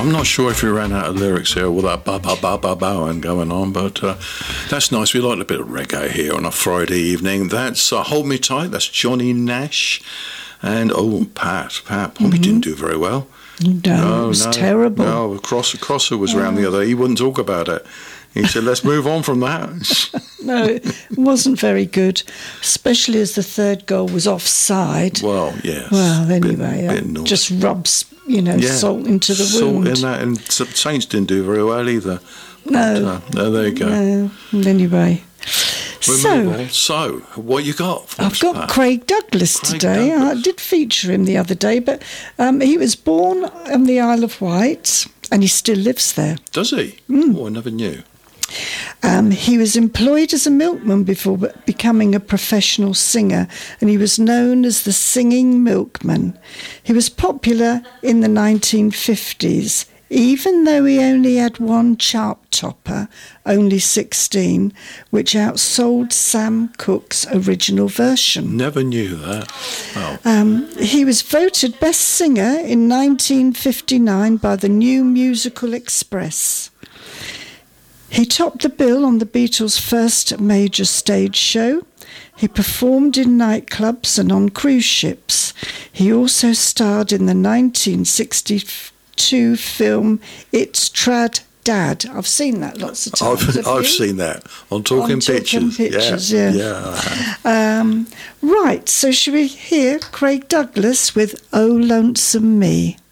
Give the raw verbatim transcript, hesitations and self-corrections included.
I'm not sure if we ran out of lyrics here with that ba ba ba ba ba and going on, but uh, that's nice. We like a bit of reggae here on a Friday evening. That's uh, Hold Me Tight. That's Johnny Nash. And, oh, Pat. Pat probably mm-hmm. didn't do very well. No, no it was no, terrible. No, Cross, Crosser was around the other. He wouldn't talk about it. He said, let's move on from that. No, it wasn't very good, especially as the third goal was offside. Well, yes. Well, anyway, bit, bit just rubs, you know, yeah, salt into the salt wound. In that, and Saints didn't do very well either. No. But, uh, no, there you go. No. Anyway. So, so, what you got for I've us, got Pat? Craig Douglas Craig today. Douglas. I did feature him the other day, but um, he was born on the Isle of Wight and he still lives there. Does he? Mm. Oh, I never knew. Um, he was employed as a milkman before becoming a professional singer, and he was known as the Singing Milkman. He was popular in the nineteen fifties, even though he only had one chart topper, only sixteen, which outsold Sam Cooke's original version. Never knew that. Oh. Um, he was voted Best Singer in nineteen fifty-nine by the New Musical Express. He topped the bill on the Beatles' first major stage show. He performed in nightclubs and on cruise ships. He also starred in the nineteen sixty-two film It's Trad Dad. I've seen that lots of times. I've, I've seen that on Talking on Pictures. Talking Pictures, yeah. yeah. yeah um, right, so should we hear Craig Douglas with Oh Lonesome Me?